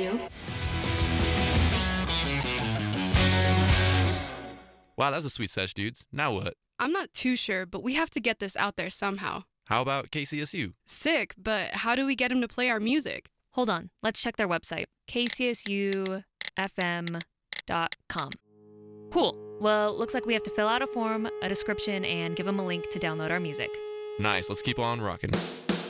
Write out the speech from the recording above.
you. Wow, that was a sweet sesh, dudes. Now what? I'm not too sure, but we have to get this out there somehow. How about KCSU? Sick, but how do we get him to play our music? Hold on, let's check their website, kcsufm.com. Cool. Well, looks like we have to fill out a form, a description, and give them a link to download our music. Nice, let's keep on rocking.